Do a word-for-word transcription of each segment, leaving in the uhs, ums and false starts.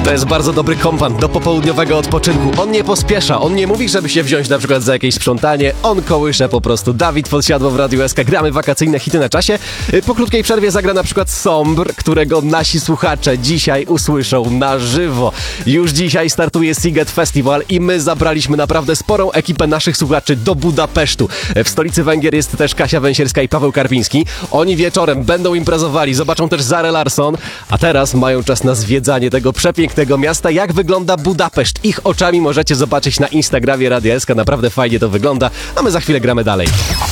To jest bardzo dobry kompan do popołudniowego odpoczynku. On nie pospiesza, on nie mówi, żeby się wziąć na przykład za jakieś sprzątanie. On kołysze po prostu. Dawid Podsiadło w Radiu S K. Gramy wakacyjne hity na czasie. Po krótkiej przerwie zagra na przykład Sombr, którego nasi słuchacze dzisiaj usłyszą na żywo. Już dzisiaj startuje Sziget Festival i my zabraliśmy naprawdę sporą ekipę naszych słuchaczy do Budapesztu. W stolicy Węgier jest też Kasia Węsierska i Paweł Karpiński. Oni wieczorem będą imprezowali, zobaczą też Zarę Larsson, a teraz mają czas na zwiedzanie tego przepięknego miasta. Jak wygląda Budapeszt? Ich oczami możecie zobaczyć na Instagramie Radia S K. Naprawdę fajnie to wygląda, a my za chwilę gramy dalej.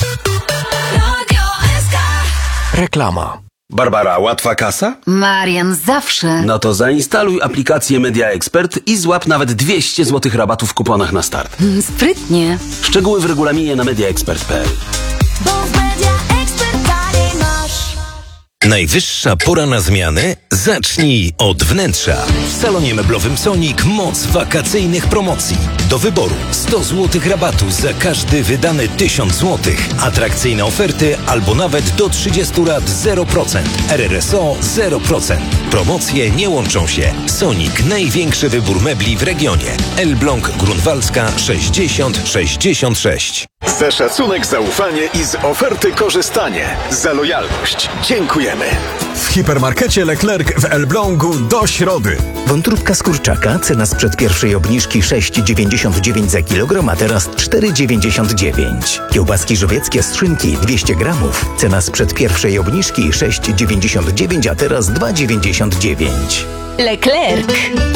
Reklama. Barbara, łatwa kasa? Marian, zawsze. No to zainstaluj aplikację Media Expert i złap nawet dwieście złotych rabatu w kuponach na start. Sprytnie. Szczegóły w regulaminie na mediaexpert kropka p l. Najwyższa pora na zmiany? Zacznij od wnętrza. W salonie meblowym Sonic moc wakacyjnych promocji. Do wyboru sto złotych rabatu za każdy wydany tysiąc złotych. Atrakcyjne oferty albo nawet do trzydziestu lat zero procent. R R S O zero procent. Promocje nie łączą się. Sonic, największy wybór mebli w regionie. Elbląg Grunwaldzka sześćdziesiąt sześćdziesiąt sześć. Za szacunek, zaufanie i z oferty korzystanie. Za lojalność dziękujemy. W hipermarkecie Leclerc w Elblągu do środy. Wątróbka z kurczaka, cena sprzed pierwszej obniżki sześć dziewięćdziesiąt dziewięć za kilogram, a teraz cztery dziewięćdziesiąt dziewięć. Kiełbaski żywieckie z szynki dwieście gramów, cena sprzed pierwszej obniżki sześć dziewięćdziesiąt dziewięć, a teraz dwa dziewięćdziesiąt dziewięć. Leclerc.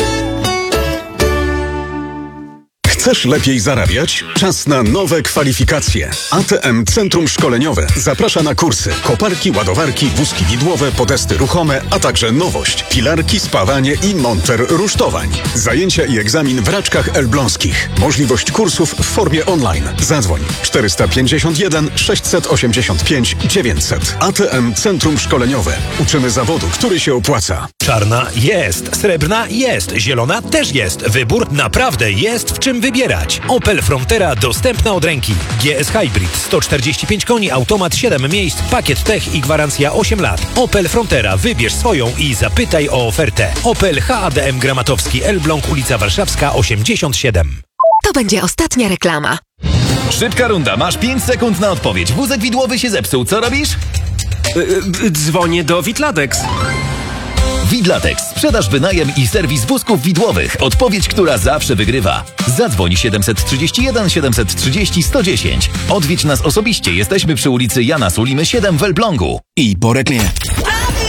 Chcesz lepiej zarabiać? Czas na nowe kwalifikacje. A T M Centrum Szkoleniowe zaprasza na kursy koparki, ładowarki, wózki widłowe, podesty ruchome, a także nowość. Pilarki, spawanie i monter rusztowań. Zajęcia i egzamin w Raczkach Elbląskich. Możliwość kursów w formie online. Zadzwoń czterysta pięćdziesiąt jeden sześćset osiemdziesiąt pięć dziewięćset. A T M Centrum Szkoleniowe. Uczymy zawodu, który się opłaca. Czarna jest, srebrna jest, zielona też jest. Wybór naprawdę jest w czym wybierać. Opel Frontera dostępna od ręki. G S Hybrid sto czterdzieści pięć koni, automat siedem miejsc, pakiet tech i gwarancja osiem lat. Opel Frontera, wybierz swoją i zapytaj o ofertę. Opel H A D M Gramatowski, Elbląg, ulica Warszawska osiemdziesiąt siedem. To będzie ostatnia reklama. Szybka runda, masz pięć sekund na odpowiedź. Wózek widłowy się zepsuł, co robisz? Yy, dzwonię do Widlatex. Widlatex. Sprzedaż, wynajem i serwis wózków widłowych. Odpowiedź, która zawsze wygrywa. Zadzwoń siedem trzy jeden siedem trzy zero sto dziesięć. Odwiedź nas osobiście. Jesteśmy przy ulicy Jana Sulimy siedem w Elblągu. I po reklamie.